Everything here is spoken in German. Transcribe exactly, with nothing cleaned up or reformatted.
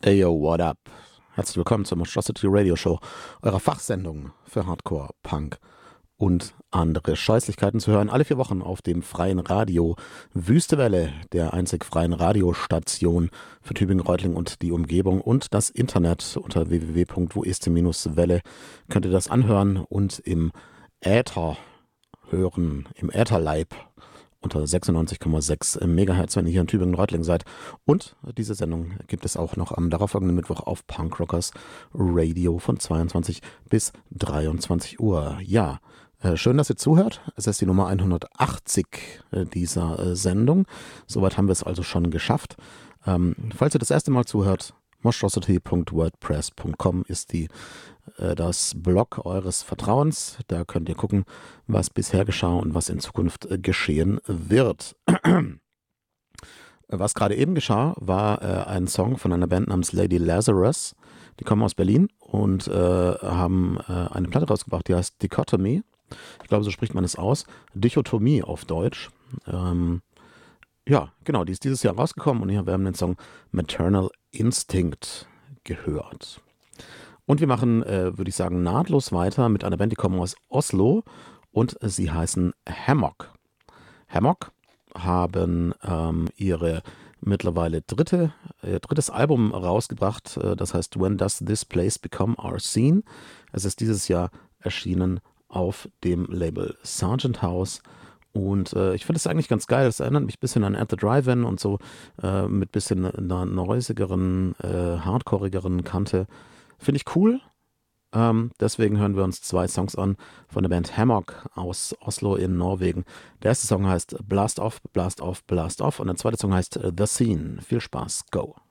Hey yo, what up? Herzlich willkommen zur Monstrosity Radio Show, eurer Fachsendung für Hardcore, Punk und andere Scheußlichkeiten zu hören. Alle vier Wochen auf dem freien Radio Wüste Welle, der einzig freien Radiostation für Tübingen, Reutlingen und die Umgebung, und das Internet unter w w w punkt wo ist die Welle könnt ihr das anhören und im Äther hören, im Ätherleib unter sechsundneunzig Komma sechs Megahertz, wenn ihr hier in Tübingen, Reutlingen seid. Und diese Sendung gibt es auch noch am darauffolgenden Mittwoch auf Punkrockers Radio von zweiundzwanzig bis dreiundzwanzig Uhr. Ja, äh, schön, dass ihr zuhört. Es ist die Nummer hundertachtzig äh, dieser äh, Sendung. Soweit haben wir es also schon geschafft. Ähm, falls ihr das erste Mal zuhört, monstrosity punkt wordpress punkt com ist die äh, das Blog eures Vertrauens. Da könnt ihr gucken, was bisher geschah und was in Zukunft äh, geschehen wird. Was gerade eben geschah, war äh, ein Song von einer Band namens Lady Lazarus. Die kommen aus Berlin und äh, haben äh, eine Platte rausgebracht, die heißt Dichotomy. Ich glaube, so spricht man es aus. Dichotomie auf Deutsch. Ähm, ja, genau, die ist dieses Jahr rausgekommen und wir haben den Song Maternal Instinct gehört. Und wir machen, äh, würde ich sagen, nahtlos weiter mit einer Band, die kommen aus Oslo und sie heißen Hammock. Hammock haben ähm, ihre mittlerweile dritte, äh, drittes Album rausgebracht, äh, das heißt When Does This Place Become Our Scene? Es ist dieses Jahr erschienen auf dem Label Sargent House. Und äh, ich finde es eigentlich ganz geil. Es erinnert mich ein bisschen an At the Drive-In und so, äh, mit ein bisschen einer noisigeren, äh, hardcoreigeren Kante. Finde ich cool. Ähm, deswegen hören wir uns zwei Songs an von der Band Hammock aus Oslo in Norwegen. Der erste Song heißt Blast Off, Blast Off, Blast Off und der zweite Song heißt The Scene. Viel Spaß, go!